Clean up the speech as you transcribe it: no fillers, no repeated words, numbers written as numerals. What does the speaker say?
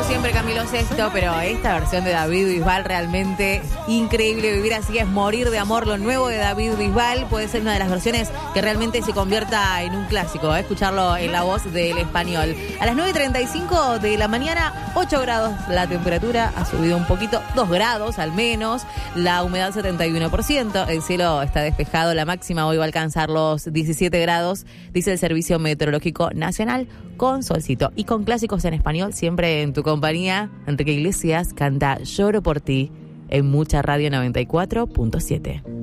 siempre Camilo Sesto, pero esta versión de David Bisbal realmente increíble. Vivir así es morir de amor. Lo nuevo de David Bisbal puede ser una de las versiones que realmente se convierta en un clásico, escucharlo en la voz del español. A las 9:35 de la mañana, 8 grados la temperatura, ha subido un poquito, 2 grados al menos, la humedad 71%, el cielo está despejado, la máxima hoy va a alcanzar los 17 grados, dice el Servicio Meteorológico Nacional, con solcito y con clásicos en español, siempre en tu compañía. Enrique Iglesias canta Lloro por ti en Mucha Radio 94.7.